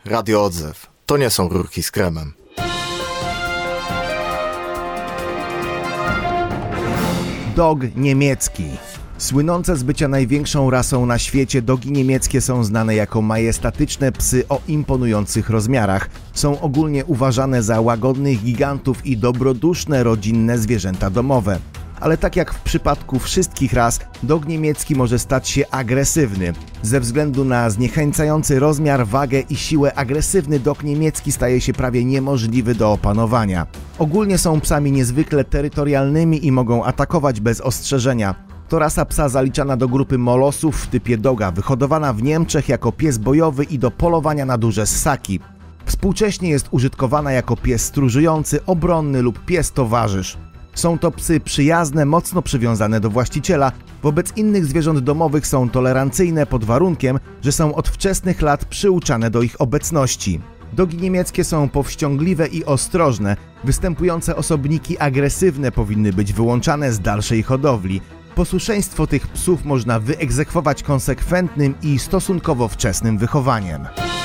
Radio Odzew. To nie są rurki z kremem. Dog niemiecki. Słynące z bycia największą rasą na świecie, dogi niemieckie są znane jako majestatyczne psy o imponujących rozmiarach. Są ogólnie uważane za łagodnych gigantów i dobroduszne rodzinne zwierzęta domowe. Ale tak jak w przypadku wszystkich ras, dog niemiecki może stać się agresywny. Ze względu na zniechęcający rozmiar, wagę i siłę, agresywny dog niemiecki staje się prawie niemożliwy do opanowania. Ogólnie są psami niezwykle terytorialnymi i mogą atakować bez ostrzeżenia. To rasa psa zaliczana do grupy molosów w typie doga, wyhodowana w Niemczech jako pies bojowy i do polowania na duże ssaki. Współcześnie jest użytkowana jako pies stróżujący, obronny lub pies towarzysz. Są to psy przyjazne, mocno przywiązane do właściciela. Wobec innych zwierząt domowych są tolerancyjne pod warunkiem, że są od wczesnych lat przyuczane do ich obecności. Dogi niemieckie są powściągliwe i ostrożne. Występujące osobniki agresywne powinny być wyłączane z dalszej hodowli. Posłuszeństwo tych psów można wyegzekwować konsekwentnym i stosunkowo wczesnym wychowaniem.